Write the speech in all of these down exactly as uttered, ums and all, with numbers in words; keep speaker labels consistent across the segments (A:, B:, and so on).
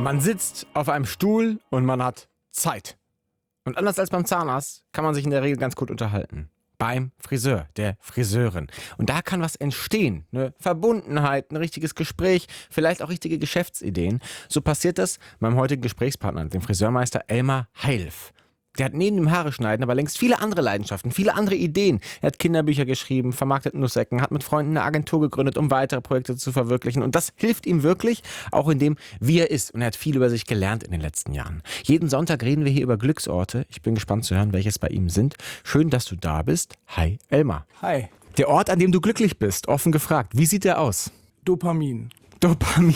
A: Man sitzt auf einem Stuhl und man hat Zeit. Und anders als beim Zahnarzt kann man sich in der Regel ganz gut unterhalten. Beim Friseur, der Friseurin. Und da kann was entstehen. Eine Verbundenheit, ein richtiges Gespräch, vielleicht auch richtige Geschäftsideen. So passiert das meinem heutigen Gesprächspartner, dem Friseurmeister Elmar Heilf. Der hat neben dem Haare schneiden aber längst viele andere Leidenschaften, viele andere Ideen. Er hat Kinderbücher geschrieben, vermarktet Nussecken, hat mit Freunden eine Agentur gegründet, um weitere Projekte zu verwirklichen. Und das hilft ihm wirklich, auch in dem, wie er ist. Und er hat viel über sich gelernt in den letzten Jahren. Jeden Sonntag reden wir hier über Glücksorte. Ich bin gespannt zu hören, welche es bei ihm sind. Schön, dass du da bist. Hi, Elmar.
B: Hi.
A: Der Ort, an dem du glücklich bist, offen gefragt. Wie sieht der aus?
B: Dopamin.
A: Dopamin.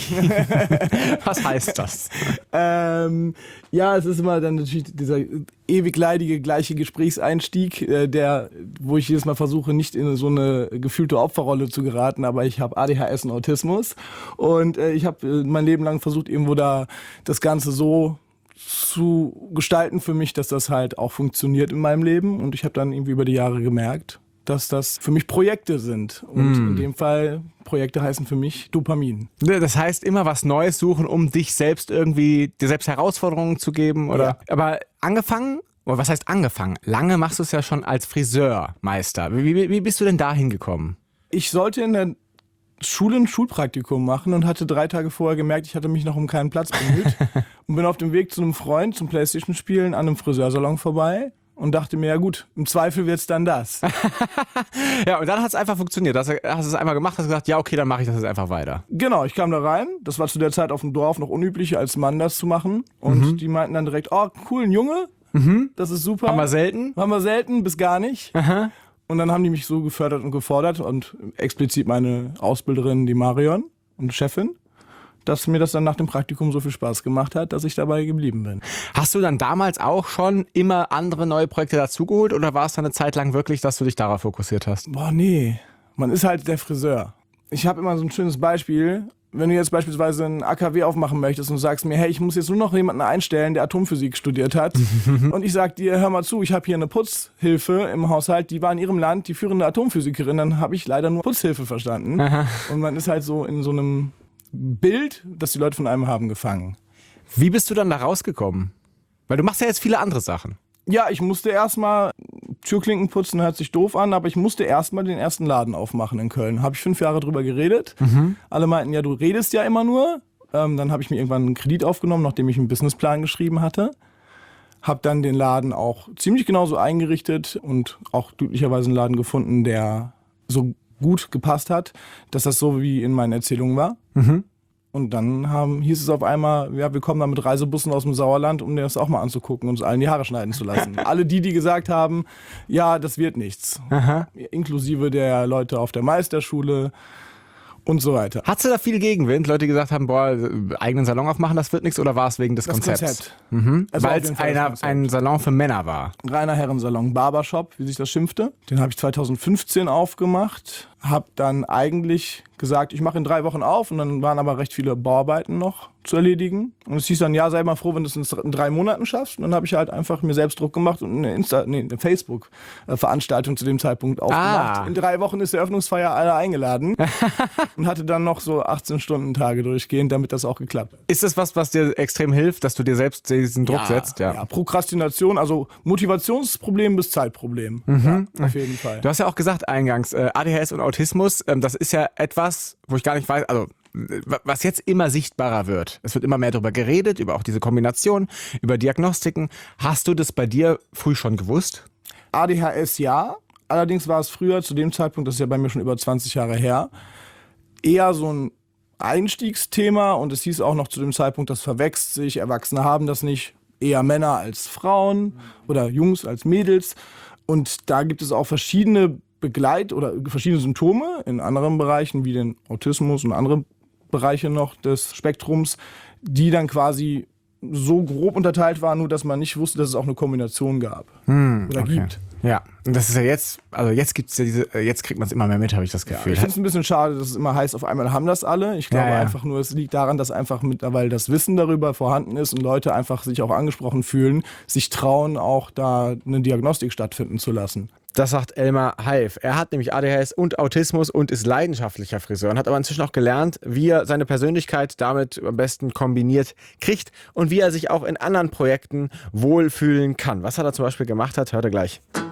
A: Was heißt das?
B: ähm, ja, es ist immer dann natürlich dieser ewig leidige gleiche Gesprächseinstieg, äh, der, wo ich jedes Mal versuche, nicht in so eine gefühlte Opferrolle zu geraten, aber ich habe A D H S und Autismus und äh, ich habe äh, mein Leben lang versucht, irgendwo da das Ganze so zu gestalten für mich, dass das halt auch funktioniert in meinem Leben, und ich habe dann irgendwie über die Jahre gemerkt, dass das für mich Projekte sind. Und mm. in dem Fall, Projekte heißen für mich Dopamin.
A: Das heißt, immer was Neues suchen, um dich selbst irgendwie, dir selbst Herausforderungen zu geben, oder? Ja. Aber angefangen, oder was heißt angefangen? Lange machst du es ja schon als Friseurmeister. Wie, wie, wie bist du denn da hingekommen?
B: Ich sollte in der Schule ein Schulpraktikum machen und hatte drei Tage vorher gemerkt, ich hatte mich noch um keinen Platz bemüht und bin auf dem Weg zu einem Freund zum Playstation-Spielen an einem Friseursalon vorbei. Und dachte mir, ja gut, im Zweifel wird's dann das.
A: Ja, und dann hat es einfach funktioniert. Hast du hast es einmal gemacht, hast gesagt, ja okay, dann mache ich das jetzt einfach weiter.
B: Genau, ich kam da rein. Das war zu der Zeit auf dem Dorf noch unüblich, als Mann das zu machen. Und mhm. die meinten dann direkt, oh cool, ein Junge, mhm. das ist super.
A: Haben wir selten?
B: Haben wir selten, bis gar nicht. Aha. Und dann haben die mich so gefördert und gefordert und explizit meine Ausbilderin, die Marion und Chefin, dass mir das dann nach dem Praktikum so viel Spaß gemacht hat, dass ich dabei geblieben bin.
A: Hast du dann damals auch schon immer andere neue Projekte dazugeholt, oder war es dann eine Zeit lang wirklich, dass du dich darauf fokussiert hast?
B: Boah, nee. Man ist halt der Friseur. Ich habe immer so ein schönes Beispiel. Wenn du jetzt beispielsweise ein A K W aufmachen möchtest und sagst mir, hey, ich muss jetzt nur noch jemanden einstellen, der Atomphysik studiert hat. Und ich sag dir, hör mal zu, ich habe hier eine Putzhilfe im Haushalt, die war in ihrem Land die führende Atomphysikerin, dann habe ich leider nur Putzhilfe verstanden. Aha. Und man ist halt so in so einem Bild, das die Leute von einem haben, gefangen.
A: Wie bist du dann da rausgekommen? Weil du machst ja jetzt viele andere Sachen.
B: Ja, ich musste erstmal Türklinken putzen, hört sich doof an, aber ich musste erstmal den ersten Laden aufmachen in Köln. Habe ich fünf Jahre drüber geredet. Mhm. Alle meinten, ja, du redest ja immer nur. Ähm, dann habe ich mir irgendwann einen Kredit aufgenommen, nachdem ich einen Businessplan geschrieben hatte. Habe dann den Laden auch ziemlich genauso eingerichtet und auch glücklicherweise einen Laden gefunden, der so gut gepasst hat, dass das so wie in meinen Erzählungen war. Mhm. Und dann haben, hieß es auf einmal, ja, wir kommen da mit Reisebussen aus dem Sauerland, um dir das auch mal anzugucken und uns allen die Haare schneiden zu lassen. Alle die, die gesagt haben, ja, das wird nichts. Aha. Inklusive der Leute auf der Meisterschule und so weiter.
A: Hattest du da viel Gegenwind? Leute, die gesagt haben, boah, eigenen Salon aufmachen, das wird nichts, oder war es wegen des
B: das
A: Konzepts?
B: Konzept.
A: Mhm. Also weil es einer, ein Salon für Männer war.
B: Ein reiner Herrensalon, Barbershop, wie sich das schimpfte. Den habe ich zweitausendfünfzehn aufgemacht, habe dann eigentlich gesagt, ich mache in drei Wochen auf, und dann waren aber recht viele Bauarbeiten noch zu erledigen. Und es hieß dann, ja, sei mal froh, wenn du es in drei Monaten schaffst. Und dann habe ich halt einfach mir selbst Druck gemacht und eine, Insta- nee, eine Facebook-Veranstaltung zu dem Zeitpunkt aufgemacht. Ah. In drei Wochen ist die Eröffnungsfeier alle eingeladen und hatte dann noch so achtzehn-Stunden-Tage durchgehend, damit das auch geklappt hat.
A: Ist das was, was dir extrem hilft, dass du dir selbst diesen Druck
B: ja,
A: setzt? Ja.
B: ja, Prokrastination, also Motivationsproblem bis Zeitproblem. Mhm. Ja, auf jeden Fall.
A: Du hast ja auch gesagt eingangs, äh, A D H S und Autismus, ähm, das ist ja etwas, wo ich gar nicht weiß, also was jetzt immer sichtbarer wird. Es wird immer mehr darüber geredet, über auch diese Kombination, über Diagnostiken. Hast du das bei dir früh schon gewusst?
B: A D H S ja, allerdings war es früher, zu dem Zeitpunkt, das ist ja bei mir schon über zwanzig Jahre her, eher so ein Einstiegsthema, und es hieß auch noch zu dem Zeitpunkt, das verwechselt sich, Erwachsene haben das nicht, eher Männer als Frauen oder Jungs als Mädels, und da gibt es auch verschiedene Begleit- oder verschiedene Symptome in anderen Bereichen, wie den Autismus und andere Bereiche noch des Spektrums, die dann quasi so grob unterteilt waren, nur dass man nicht wusste, dass es auch eine Kombination gab hm, oder okay. gibt.
A: Ja, Und das ist ja jetzt, also jetzt gibt's ja diese, jetzt kriegt man es immer mehr mit, habe ich das
B: Ja,
A: Gefühl.
B: ich finde es ein bisschen schade, dass es immer heißt, auf einmal haben das alle. Ich glaube
A: Ja, ja.
B: einfach nur, es liegt daran, dass einfach mittlerweile das Wissen darüber vorhanden ist und Leute einfach sich auch angesprochen fühlen, sich trauen, auch da eine Diagnostik stattfinden zu lassen.
A: Das sagt Elmar Half. Er hat nämlich A D H S und Autismus und ist leidenschaftlicher Friseur und hat aber inzwischen auch gelernt, wie er seine Persönlichkeit damit am besten kombiniert kriegt und wie er sich auch in anderen Projekten wohlfühlen kann. Was er da zum Beispiel gemacht hat, hört ihr gleich.